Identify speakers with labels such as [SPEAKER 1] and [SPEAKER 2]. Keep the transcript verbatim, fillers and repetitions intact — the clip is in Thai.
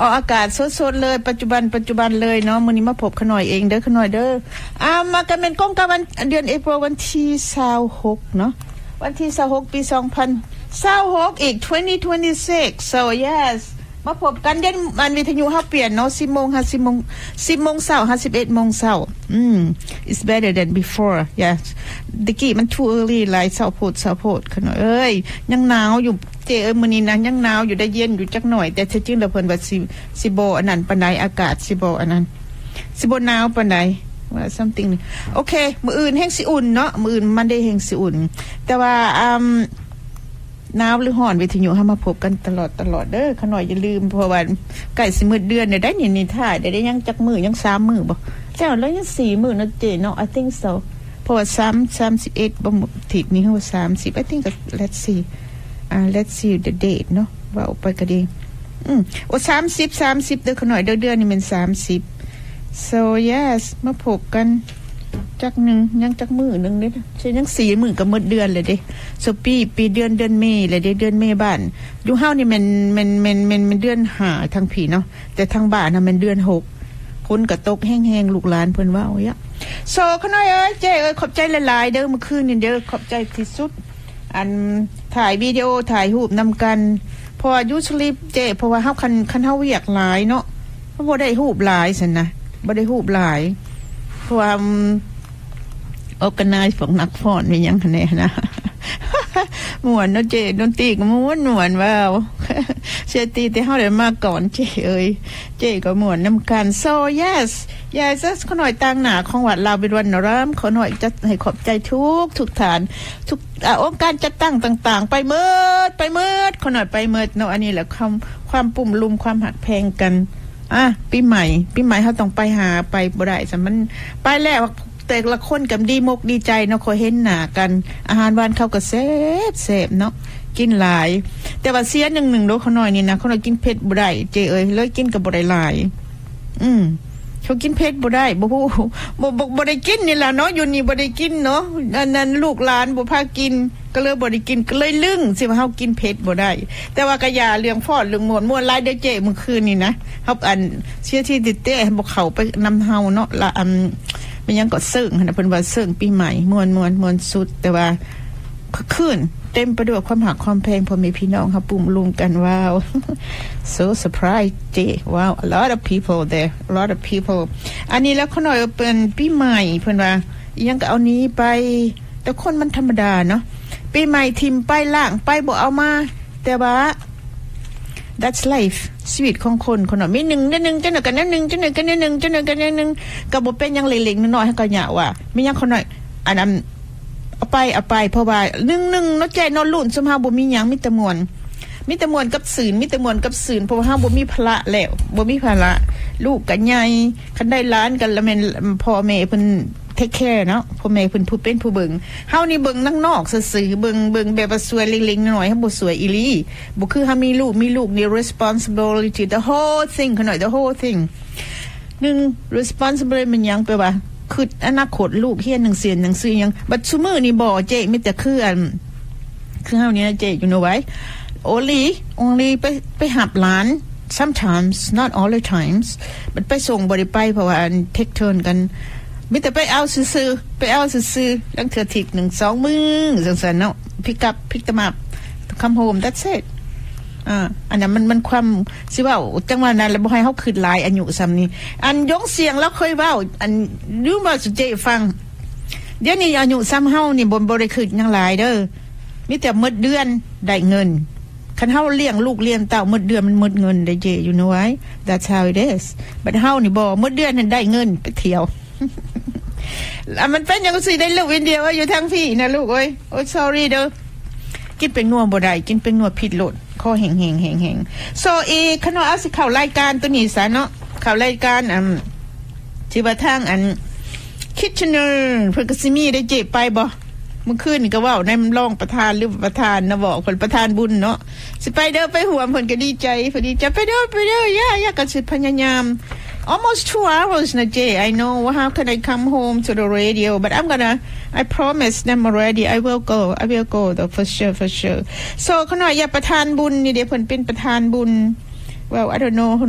[SPEAKER 1] ออกอากาศสดๆเลยปัจจุบันปัจจุบันเลยเนาะมื้อนี้มาพบขน่อยเองเด้อขน่อยเด้ออ่ามากันเป็นก้มกับวันเดือนเอพริลวันที่ยี่สิบหกเนาะวันที่ยี่สิบหกปีสองพันยี่สิบหกอีกtwenty twenty-six so yesมาพบกันเด่นมันวิทยุเฮาเปลี่ยนเนาะ สิบโมง ห้าสิบโมง สิบโมงเช้า ห้าสิบเอ็ดโมงเช้าอืม it's better than before yes ตะกี้มัน too early หลายเช้าโพดเช้าโพดขน่อยเอ้ยยังหนาวอยู่เจ้เอ้ยมื้อนี้นะยังหนาวอยู่ได้เย็นอยู่จักหน่อยแต่ที่จริงแล้วเพิ่นว่าสิสิบ่อันนั้นปานใดอากาศสิบ่อันนั้นสิบ่หนาวปานใดว่า something โอเคมื้ออื่นแฮงสิอุ่นเนาะมื้ออื่นมันได้แฮงสิอุ่นแต่ว่าอืมหนาวหรือร้อนวิทยุเฮามาพบกันตลอดตลอดเด้อขน่อยอย่าลืมเพราะว่าใกล้สิมื้อเดือนได้นี่นี่ถ่ายได้ยังจักมื้อยังสามมื้อบ่แล้วแล้วยังสี่มื้อเนาะเจ้เนาะ I think so เพราะว่าสามสิบเอ็ดบ่ถิดนี้เฮาสามสิบ I think let's see uh let's see the date เนาะว่าไปก็ดีอืมโอ้สามสิบ สามสิบเด้อขน่อยเด้อเดือนนี้มันสามสิบ so yes มาพบกันจักนึงยังจักมื้อนึงเด้ใช่ยังสี่มื้อก็หมดเดือนเลยเด้soปีปีเดือนเดือนเมษเลยเด้เดือนเมษบ้านอยู่เฮานี่มันมันมันมันเดือนห้าทางพี่เนาะแต่ทางบ้านน่ะมันเดือนหกฝนก็ตกแห้งๆลูกหลานเพิ่นว่าโอ้ยโซขน้อยเอ้ยเจ้เอ้ยขอบใจหลายๆเด้อเมื่อคืนนี่เด้อขอบใจที่สุดอันถ่ายวิดีโอถ่ายรูปนำกันเพราะว่ายูสลีปเจ้เพราะว่าเฮาคันคันเฮาเวียกหลายเนาะเพราะบ่ได้รูปหลายซั่นนะบ่ได้รูปหลายเพราะว่าorganize ของนักฟ้อนมีหยังคั่นแน่นะม่วนเนาะเจ้ดนตรีก็ม่วนม่วนว้าวเสียตีแต่เฮาได้มาก่อนเจ้เอ้ยเจ้ก็ม่วนนำกัน so yes yes ขอหน่อยต่างหน้าของวัดลาวบิดวันนรามขอหน่อยจะให้ขอบใจทุกทุกฐานทุกองค์การจัดตั้งต่างๆไปเมิดไปเมิดขอหน่อยไปเมิดเนาะอันนี้แหละความความปุ่มลุมความหักแพงกันอ่ะปีใหม่ปีใหม่เฮาต้องไปหาไปบ่ได้ซะมันไปแล้วแต่ละคนกับดีมกดีใจเนาะขอเห็นหน้ากันอาหารบ้านเขาก็แซ่บแซ่บเนาะกินหลายแต่ว่าเสียหนึ่งๆโดเขาหน่อยนี่นะเขาหน่อยกินเผ็ดบ่ได้เจเอ้ยเลยกินก็บ่ได้หลายอืมเขากินเผ็ดบ่ได้บ่ฮู้บ่บ่บ่ได้กินนี่ล่ะเนาะอยู่นี่บ่ได้กินเนาะอันนั้นลูกหลานบ่พากินก็เลยบ่ได้กินก็เลยลึงสิว่าเฮากินเผ็ดบ่ได้แต่ว่าก็อย่าเรื่องฟ้อนเรื่องม่วนม่วนหลายเด้อเจ้มื้อคืนนี่นะเฮาอันเสียที่ติเต้บ่เข้าไปนำเฮาเนาะละอันมันยังก็เสิ่งนะเพิ่นว่าเสิ่งปีใหม่ม่วนม่วนม่วนสุดแต่ว่าคืนเต็มไปด้วยความหักความแพงพอมีพี่น้องครับปุ่มลุมกันว้าว so surprised เจ้ว้าว a lot of people there a lot of people อันนี้แล้วเขาหน่อยเป็นปีใหม่เพิ่นว่ายังก็เอานี้ไปแต่คนมันธรรมดาเนาะปีใหม่ทิมไปล่างไปบ่เอามาแต่ว่าthat's life ชีวิตของคนคนน่ะมีหนึ่งนิดนึงจังหน่อยกันนิดนึงจังหน่อยกันนิดนึงจังหน่อยกันนิดนึงก็บ่เป็นหยังเล็กๆน้อยๆให้ก็หยาว่ามีหยังคนน้อยอันนั้นเอาไปเอาไปเพราะว่านึงๆเนาะใจเนาะลุ่นซุมเฮาบ่มีหยังมีแต่ม่วนมีแต่ม่วนกับศีลมีแต่ม่วนกับศีลเพราะว่าเฮาบ่มีภาระแล้วบ่มีภาระลูกก็ใหญ่คันได้หลานกันแล้วแม่นพ่อแม่เพิ่นเทคแคร์เนาะพ่อแม่เพิ่นผู้เป็นผู้เบิ่งเฮานี่เบิ่งนางนอกซื่อๆเบิ่งเบิ่งแบบว่าสวยเล็กๆน้อยๆเฮาบ่สวยอีหลีบ่คือเฮามีลูกมีลูกนี่ responsibility the whole thing ขน่อย the whole thing นึง responsibility มันหยังแปลว่าคืออนาคตลูกเรียนหนังสือหนังสือหยังบัดซุมื้อนี่บ่เจ้มีแต่คืออันคือเฮานี่เจ้ you know why only only ไปไปหับหลาน sometimes not all the times บัดไปส่งบ่ได้ไปเพราะว่า take turn กันมีแต่ไปเอาซื่อๆไปเอาซื่อๆลังเทื่อทิกหนึ่ง สองมื้อจังซั่นเนาะพิกอัพพิกตะมับคำโฮม that's it อ่าอันนั้นมันมันความสิเว้าจังว่านั้นแล้วบ่ให้เฮาคิดหลายอายุซ้ำนี้อันยงเสียงแล้วเคยเว้าอันรู้บ่สุเจฟังเดี๋ยวนี้อายุซ้ำเฮานี่บ่บ่ได้คิดหยังหลายเด้อมีแต่หมดเดือนได้เงินคันเฮาเลี้ยงลูกเลี้ยงเต้าหมดเดือนมันหมดเงินได้เจ you know why that's how it is but เฮานี่บ่หมดเดือนนั้นได้เงินไปเที่ยวอ่ะมันเป็นอย่างสิได้ลูกอินเดียว่าอยู่ทางพี่นะลูกเอ้ยโอ้ sorry เด้อกินเป็นนัวบ่ได้กินเป็นนัวผิดโลดคอแห้งๆๆๆ so อีขน้อยเอาสิเข้ารายการตัวนี้ซะเนาะเข้ารายการอันที่ว่าทางอัน Kitchener เพิ่นก็สิมีได้เจ็บไปบ่เมื่อคืนนี่ก็เว้าในรองประธานหรือประธานนะบอกเพิ่นประธานบุญเนาะสิไปเด้อไปหัวเพิ่นก็ดีใจพอดีจะไปเด้อไปเด้อย่าๆก็สิพยายามalmost two hours na Jay I know how can I come home to the radio but I'm gonna I promise them already I will go I will go though for sure for sure so ขน้อยอย่าประธานบุญนี่เดี๋ยวเพิ่นเป็นประธานบุญ well I don't know